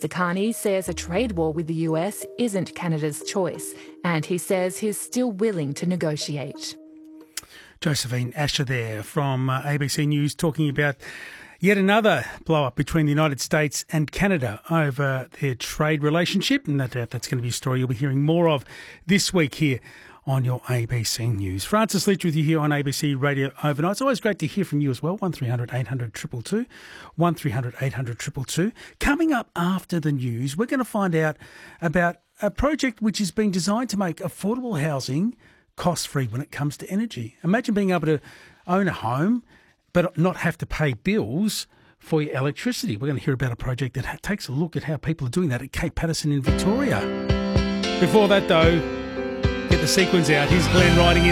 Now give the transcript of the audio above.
Mr Carney says a trade war with the US isn't Canada's choice, and he says he's still willing to negotiate. Josephine Asher there from ABC News talking about yet another blow-up between the United States and Canada over their trade relationship, and that's going to be a story you'll be hearing more of this week here on your ABC News. Francis Leach with you here on ABC Radio Overnight. It's always great to hear from you as well. 1300 800 222, 1300 800 222. Coming up after the news, we're going to find out about a project which is being designed to make affordable housing cost-free when it comes to energy. Imagine being able to own a home but not have to pay bills for your electricity. We're going to hear about a project that takes a look at how people are doing that at Cape Patterson in Victoria. Before that, though, get the sequence out. Here's Glenn riding in.